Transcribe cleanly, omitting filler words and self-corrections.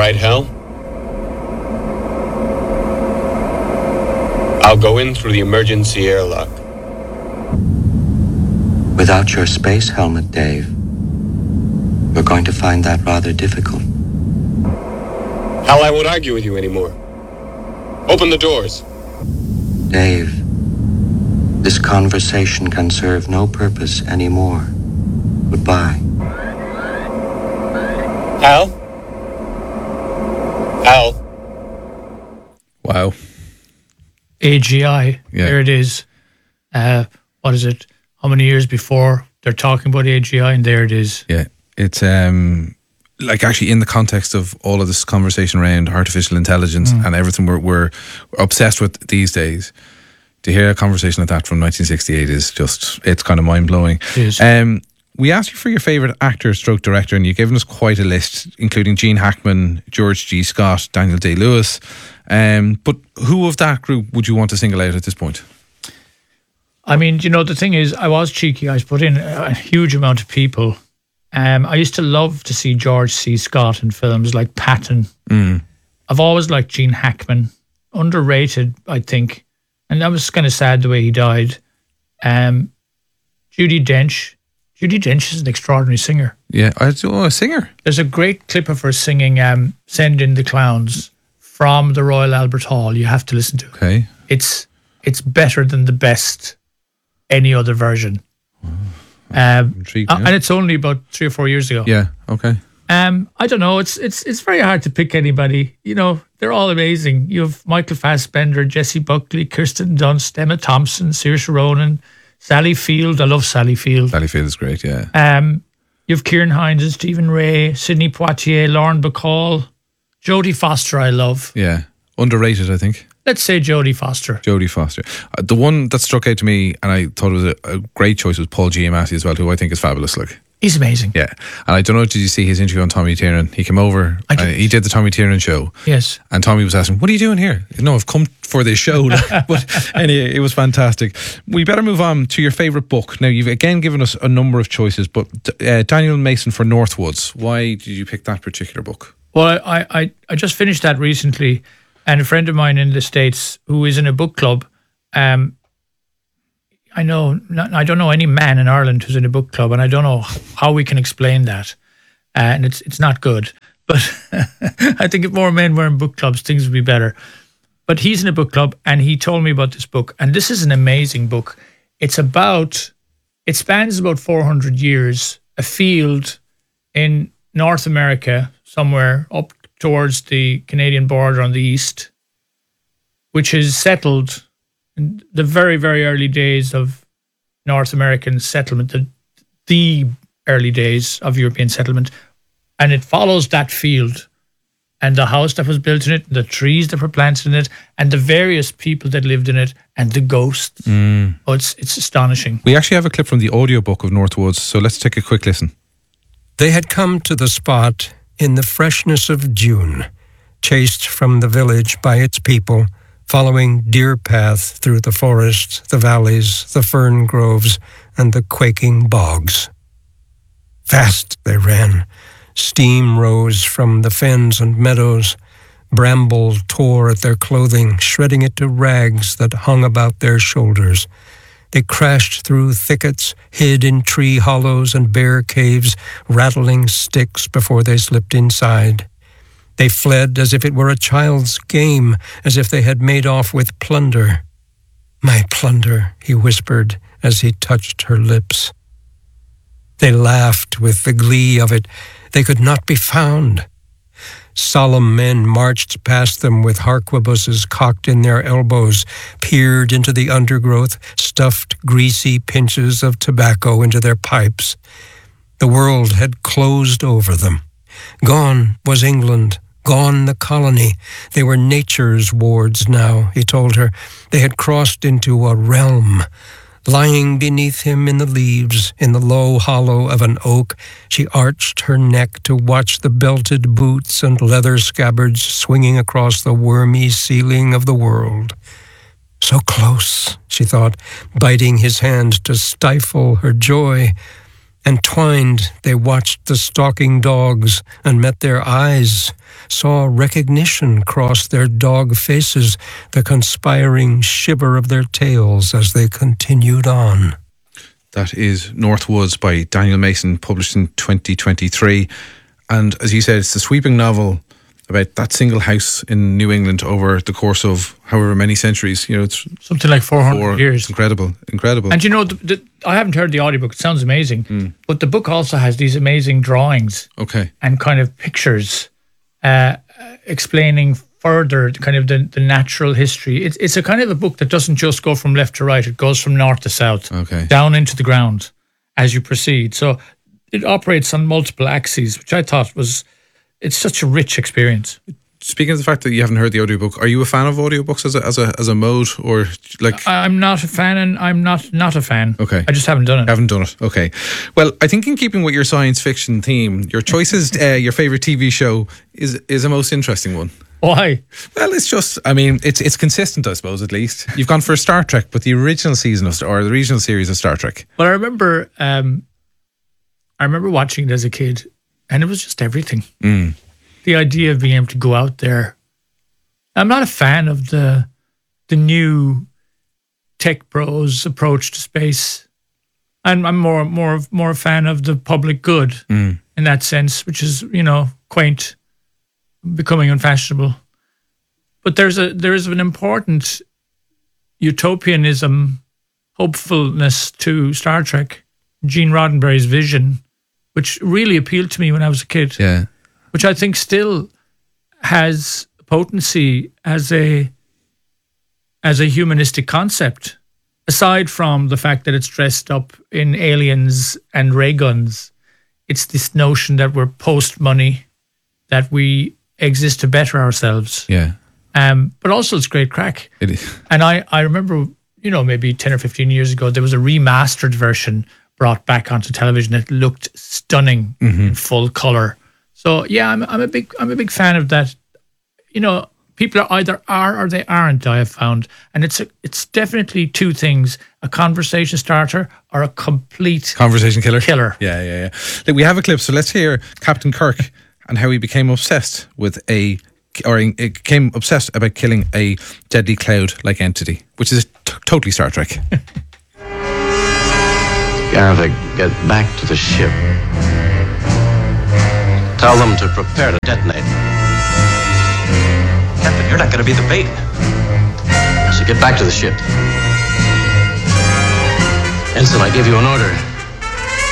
right, Hal. I'll go in through the emergency airlock. Without your space helmet, Dave, we're going to find that rather difficult. Hal, I won't argue with you anymore. Open the doors. Dave, this conversation can serve no purpose anymore. Goodbye. Hal? Hal? Wow. AGI, there it is. What is it? How many years before they're talking about AGI, and there it is. Yeah, it's like actually in the context of all of this conversation around artificial intelligence and everything we're obsessed with these days. To hear a conversation like that from 1968 is just, it's kind of mind-blowing. It is. We asked you for your favourite actor stroke director, and you've given us quite a list, including Gene Hackman, George G. Scott, Daniel Day-Lewis. But who of that group would you want to single out at this point? I mean, you know, the thing is, I was cheeky. I put in a huge amount of people. I used to love to see George C. Scott in films like Patton. I've always liked Gene Hackman. Underrated, I think. And that was kind of sad the way he died. Judi Dench. Judi Dench is an extraordinary singer. Yeah, a singer. There's a great clip of her singing Send in the Clowns from the Royal Albert Hall. You have to listen to it. Okay. It's better than the best any other version. Intrigued, and it's only about 3 or 4 years ago. Yeah, okay. I don't know. It's very hard to pick anybody. You know, they're all amazing. You have Michael Fassbender, Jessie Buckley, Kirsten Dunst, Emma Thompson, Saoirse Ronan, Sally Field. I love Sally Field. Sally Field is great, yeah. You have Kieran Hines and Stephen Ray, Sidney Poitier, Lauren Bacall, Jodie Foster I love. Yeah. Underrated, I think. Let's say Jodie Foster. Jodie Foster. The one that struck out to me, and I thought it was a great choice, was Paul Giamatti as well, who I think is fabulous. Like, he's amazing. Yeah. And I don't know, did you see his interview on Tommy Tiernan? He came over, he did the Tommy Tiernan show. Yes. And Tommy was asking, what are you doing here? No, I've come for this show. But anyway, it was fantastic. We better move on to your favourite book. Now, you've again given us a number of choices, but Daniel Mason for Northwoods. Why did you pick that particular book? Well, I just finished that recently, and a friend of mine in the States who is in a book club, I don't know any man in Ireland who's in a book club, and I don't know how we can explain that. And it's not good. But I think if more men were in book clubs, things would be better. But he's in a book club, and he told me about this book. And this is an amazing book. It spans about 400 years, a field in North America, somewhere up towards the Canadian border on the east, which is settled in the very, very early days of North American settlement, the early days of European settlement. And it follows that field and the house that was built in it, the trees that were planted in it, and the various people that lived in it, and the ghosts. Oh, it's astonishing. We actually have a clip from the audiobook of Northwoods, so let's take a quick listen. They had come to the spot in the freshness of June, chased from the village by its people, following deer path through the forests, the valleys, the fern groves, and the quaking bogs. Fast they ran. Steam rose from the fens and meadows. Bramble tore at their clothing, shredding it to rags that hung about their shoulders. They crashed through thickets, hid in tree hollows and bare caves, rattling sticks before they slipped inside. They fled as if it were a child's game, as if they had made off with plunder. "My plunder," he whispered as he touched her lips. They laughed with the glee of it. They could not be found. Solemn men marched past them with harquebuses cocked in their elbows, peered into the undergrowth, stuffed greasy pinches of tobacco into their pipes. The world had closed over them. Gone was England, gone the colony. They were nature's wards now, he told her. They had crossed into a realm. Lying beneath him in the leaves, in the low hollow of an oak, she arched her neck to watch the belted boots and leather scabbards swinging across the wormy ceiling of the world. So close, she thought, biting his hand to stifle her joy. Entwined, they watched the stalking dogs and met their eyes, saw recognition cross their dog faces, the conspiring shiver of their tails as they continued on. That is Northwoods by Daniel Mason, published in 2023. And as you said, it's a sweeping novel about that single house in New England over the course of however many centuries. You know, it's something like 400 years. It's incredible. And you know, I haven't heard the audiobook. It sounds amazing. But the book also has these amazing drawings. Okay. And kind of pictures explaining further kind of the natural history. It's a kind of a book that doesn't just go from left to right. It goes from north to south, down into the ground as you proceed. So it operates on multiple axes, which I thought it's such a rich experience. Speaking of the fact that you haven't heard the audiobook, are you a fan of audiobooks as a mode, or like? I'm not a fan, and I'm not a fan. Okay, I just haven't done it. Haven't done it. Okay. Well, I think in keeping with your science fiction theme, your choice is your favorite TV show is a most interesting one. Why? Well, it's just, I mean, it's consistent, I suppose. At least you've gone for Star Trek, but the original season or the original series of Star Trek. Well, I remember watching it as a kid, and it was just everything. The idea of being able to go out there. I'm not a fan of the new tech bros approach to space. I'm more a fan of the public good in that sense, which is, you know, quaint, becoming unfashionable. But there is an important utopianism, hopefulness to Star Trek, Gene Roddenberry's vision, which really appealed to me when I was a kid. Yeah. Which I think still has potency as a humanistic concept, aside from the fact that it's dressed up in aliens and ray guns. It's this notion that we're post-money, that we exist to better ourselves. Yeah. But also it's great crack. It is. And I remember, you know, maybe 10 or 15 years ago, there was a remastered version brought back onto television that looked stunning in full color. So yeah, I'm a big fan of that. You know, people either are or they aren't, I have found, and it's definitely two things: a conversation starter or a complete conversation killer. Yeah. Look, we have a clip, so let's hear Captain Kirk and how he became obsessed became obsessed about killing a deadly cloud-like entity, which is totally Star Trek. Gotta get back to the ship. Tell them to prepare to detonate. Captain, you're not going to be the bait. So get back to the ship. Ensign, I give you an order.